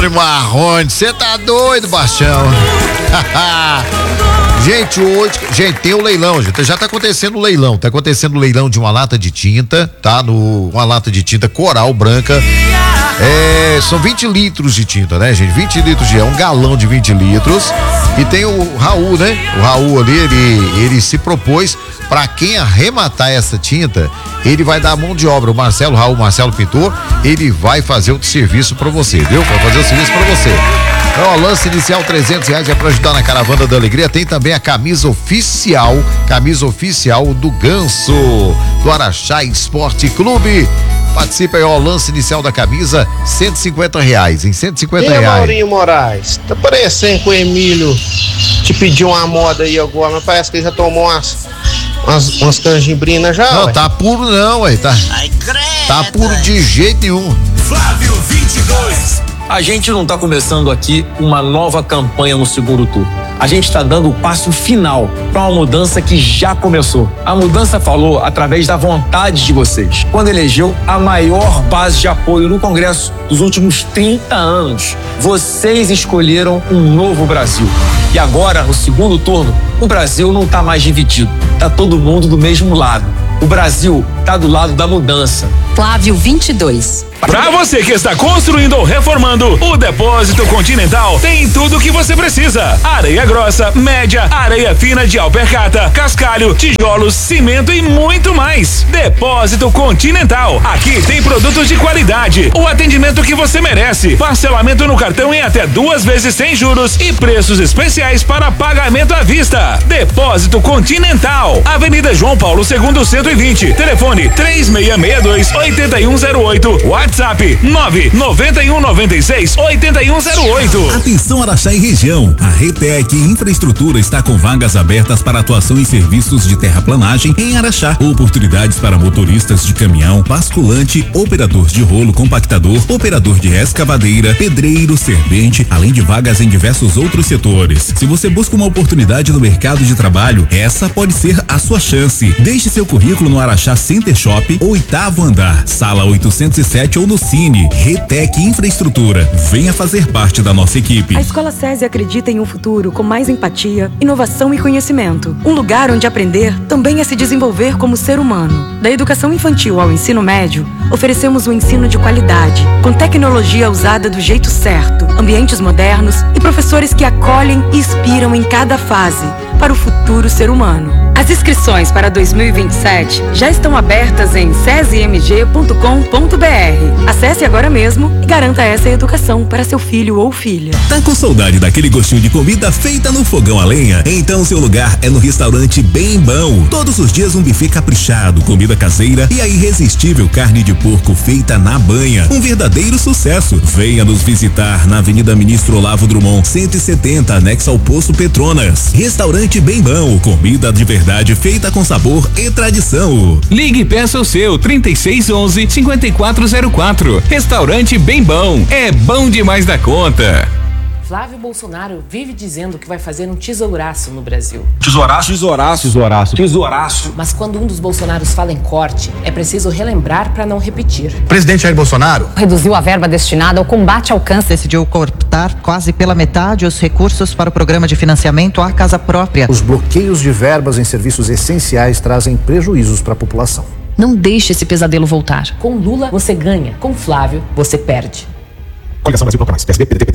Marrone, você tá doido, Baixão? Gente, hoje, tem o leilão, gente, já tá acontecendo o leilão, o leilão de uma lata de tinta, tá? Uma lata de tinta Coral branca, são 20 litros de tinta, né, gente? 20 litros um galão de 20 litros, e tem o Raul, né? O Raul ali, ele se propôs, pra quem arrematar essa tinta, ele vai dar a mão de obra, o Raul Marcelo Pintor, ele vai fazer o serviço pra você, viu? Vai fazer o serviço pra você. Então, o lance inicial R$300 é pra ajudar na Caravana da Alegria. Tem também a camisa oficial do Ganso, do Araxá Esporte Clube. Participa aí, ó, o lance inicial da camisa, R$150, em R$150. Maurinho Moraes, tá parecendo que o Emílio te pediu uma moda aí agora, mas parece que ele já tomou umas canjimbrinas já. Não, tá puro não, ué, tá puro de jeito nenhum. Flávio 22. A gente não está começando aqui uma nova campanha no segundo turno. A gente está dando o passo final para uma mudança que já começou. A mudança falou através da vontade de vocês, quando elegeu a maior base de apoio no Congresso dos últimos 30 anos. Vocês escolheram um novo Brasil. E agora, no segundo turno, o Brasil não está mais dividido. Está todo mundo do mesmo lado. O Brasil está do lado da mudança. Flávio 22. Para você que está construindo ou reformando, o Depósito Continental tem tudo o que você precisa: areia grossa, média, areia fina de alpercata, cascalho, tijolos, cimento e muito mais. Depósito Continental. Aqui tem produtos de qualidade, o atendimento que você merece, parcelamento no cartão em até 2 vezes sem juros e preços especiais para pagamento à vista. Depósito Continental, Avenida João Paulo II 120, telefone 3662-8108, WhatsApp 99196-8108. Atenção, Araxá e região. A Retec Infraestrutura está com vagas abertas para atuação em serviços de terraplanagem em Araxá. Oportunidades para motoristas de caminhão, basculante, operador de rolo compactador, operador de escavadeira, pedreiro, servente, além de vagas em diversos outros setores. Se você busca uma oportunidade no mercado de trabalho, essa pode ser a sua chance. Deixe seu currículo no Araxá Center Shop, 8º andar, sala 807 ou no Cine. Retec Infraestrutura. Venha fazer parte da nossa equipe. A Escola SESI acredita em um futuro com mais empatia, inovação e conhecimento. Um lugar onde aprender também é se desenvolver como ser humano. Da educação infantil ao ensino médio, oferecemos um ensino de qualidade, com tecnologia usada do jeito certo, ambientes modernos e professores que acolhem e inspiram em cada fase para o futuro ser humano. As inscrições para 2027 já estão abertas em sesimg.com.br. Acesse agora mesmo e garanta essa educação para seu filho ou filha. Tá com saudade daquele gostinho de comida feita no fogão a lenha? Então seu lugar é no Restaurante Bem Bom. Todos os dias um buffet caprichado, comida caseira e a irresistível carne de porco feita na banha. Um verdadeiro sucesso. Venha nos visitar na Avenida Ministro Olavo Drummond, 170, anexo ao Poço Petronas. Restaurante Bem Bom, comida de verdade feita com sabor e tradição. Ligue e peça o seu 3611-5404. Restaurante Bem Bom, é bom demais da conta. Flávio Bolsonaro vive dizendo que vai fazer um tesouraço no Brasil. Tesouraço? Tesouraço. Mas quando um dos Bolsonaros fala em corte, é preciso relembrar para não repetir. Presidente Jair Bolsonaro reduziu a verba destinada ao combate ao câncer. Decidiu cortar quase pela metade os recursos para o programa de financiamento à casa própria. Os bloqueios de verbas em serviços essenciais trazem prejuízos para a população. Não deixe esse pesadelo voltar. Com Lula, você ganha. Com Flávio, você perde. Coligação Brasil Proclamais, PSB, PDT,